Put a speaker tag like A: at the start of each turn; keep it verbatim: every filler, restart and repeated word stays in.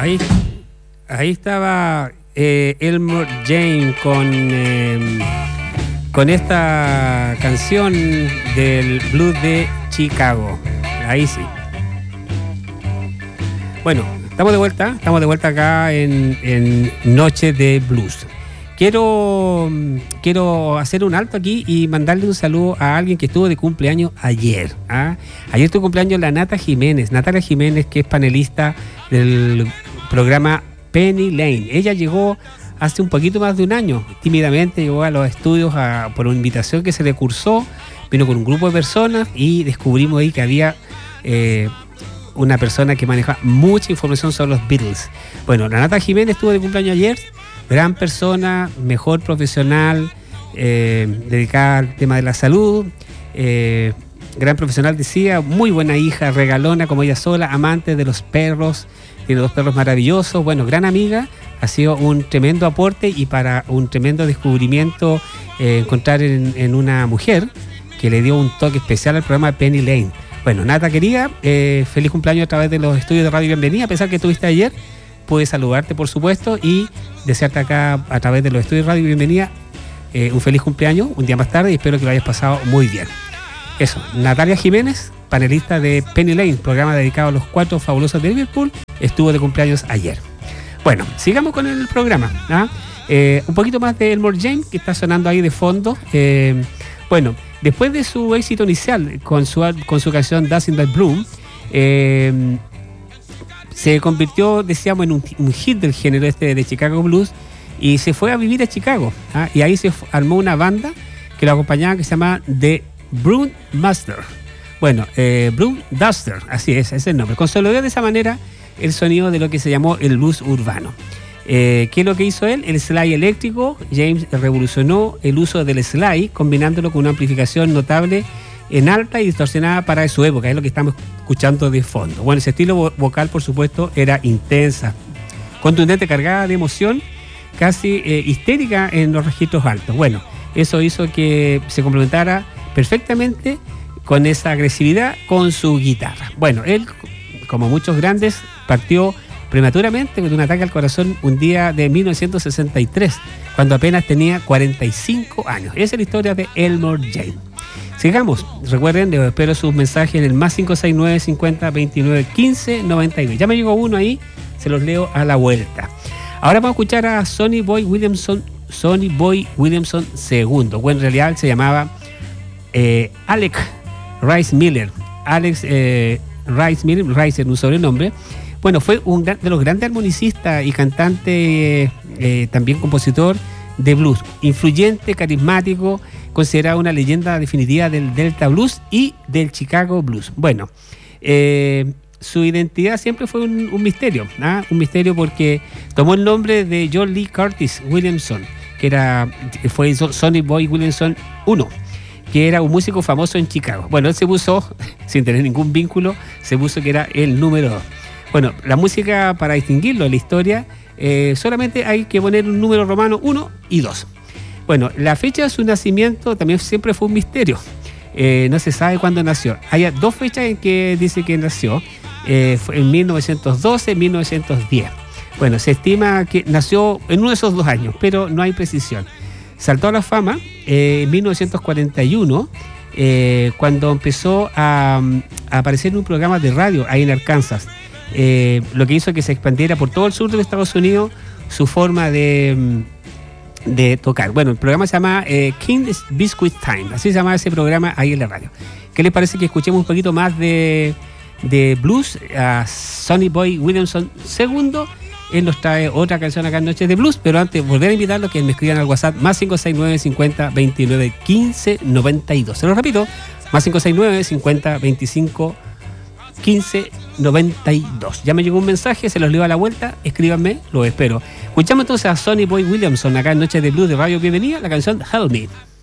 A: ahí, ahí estaba eh, Elmore James con, eh, con esta canción del blues de Chicago. Ahí sí. Bueno, estamos de vuelta, estamos de vuelta acá en, en Noche de Blues. Quiero, quiero hacer un alto aquí y mandarle un saludo a alguien que estuvo de cumpleaños ayer. ¿ah? Ayer tuvo cumpleaños la Nata Jiménez, Natalia Jiménez, que es panelista del programa Penny Lane. Ella llegó hace un poquito más de un año, tímidamente llegó a los estudios a, por una invitación que se le cursó, vino con un grupo de personas y descubrimos ahí que había eh, una persona que maneja mucha información sobre los Beatles. Bueno, la Nata Jiménez estuvo de cumpleaños ayer. Gran persona, mejor profesional, eh, dedicada al tema de la salud, eh, gran profesional, decía, muy buena hija, regalona como ella sola, amante de los perros, tiene dos perros maravillosos, bueno, gran amiga, ha sido un tremendo aporte y para un tremendo descubrimiento eh, encontrar en, en una mujer que le dio un toque especial al programa Penny Lane. Bueno, Nata querida, eh, feliz cumpleaños a través de los estudios de Radio Bienvenida, a pesar que estuviste ayer. Pude saludarte, por supuesto, y desearte acá a través de los estudios de Radio Bienvenida eh, un feliz cumpleaños, un día más tarde, y espero que lo hayas pasado muy bien. Eso, Natalia Jiménez, panelista de Penny Lane, programa dedicado a los cuatro fabulosos de Liverpool, estuvo de cumpleaños ayer. Bueno, sigamos con el programa. ¿ah? Eh, un poquito más de Elmore James, que está sonando ahí de fondo. Eh, bueno, después de su éxito inicial con su, con su canción Dancing Like Bloom, eh, se convirtió, decíamos, en un, un hit del género este de Chicago Blues y se fue a vivir a Chicago. ¿ah? Y ahí se armó una banda que lo acompañaba que se llama The Broom Master. Bueno, eh, Broom Duster, así es, ese es el nombre. Consolidó de esa manera el sonido de lo que se llamó el blues urbano. Eh, ¿Qué es lo que hizo él? El slide eléctrico. James revolucionó el uso del slide combinándolo con una amplificación notable en alta y distorsionada para su época, es lo que estamos escuchando de fondo. Bueno, ese estilo vocal, por supuesto, era intensa, contundente, cargada de emoción, casi eh, histérica en los registros altos. Bueno, eso hizo que se complementara perfectamente con esa agresividad con su guitarra. Bueno, él, como muchos grandes, partió prematuramente con un ataque al corazón un día de mil novecientos sesenta y tres, cuando apenas tenía cuarenta y cinco años. Esa es la historia de Elmore James. Sigamos, recuerden, les espero sus mensajes en el más cinco seis nueve, cincuenta, veintinueve, quince, noventa y nueve. Ya me llegó uno ahí, se los leo a la vuelta. Ahora vamos a escuchar a Sonny Boy Williamson, Sonny Boy Williamson segundo. Bueno, en realidad él se llamaba eh, Alec Rice Miller. Alex eh, Rice Miller, Rice en un sobrenombre. Bueno, fue un de los grandes armonicistas y cantante, eh, eh, también compositor de blues, influyente, carismático, considerado una leyenda definitiva del Delta Blues y del Chicago Blues. Bueno, eh, su identidad siempre fue un, un misterio, ¿ah? un misterio porque tomó el nombre de John Lee Curtis Williamson, que era fue Sonny Boy Williamson uno, que era un músico famoso en Chicago. Bueno, él se puso, sin tener ningún vínculo, se puso que era el número dos. Bueno, la música, para distinguirlo en la historia, eh, solamente hay que poner un número romano uno y dos. Bueno, la fecha de su nacimiento también siempre fue un misterio. Eh, no se sabe cuándo nació. Hay dos fechas en que dice que nació. Eh, fue en mil novecientos doce, mil novecientos diez. Bueno, se estima que nació en uno de esos dos años, pero no hay precisión. Saltó a la fama eh, en mil novecientos cuarenta y uno, eh, cuando empezó a, a aparecer en un programa de radio ahí en Arkansas. Eh, lo que hizo que se expandiera por todo el sur de los Estados Unidos su forma de, de tocar. Bueno, el programa se llama eh, King's Biscuit Time, así se llama ese programa ahí en la radio. ¿Qué les parece que escuchemos un poquito más de, de blues a Sonny Boy Williamson segundo? Él nos trae otra canción acá en Noches de Blues, pero antes volver a invitarlos que me escriban al WhatsApp más cinco seis nueve, cincuenta, veintinueve, quince, noventa y dos. Se lo repito, más cinco seis nueve, cincuenta, veinticinco, quince, noventa y dos. Ya me llegó un mensaje, se los leo a la vuelta, escríbanme, lo espero. Escuchamos entonces a Sonny Boy Williamson acá en Noches de Blues de Radio Bienvenida, la canción Help Me.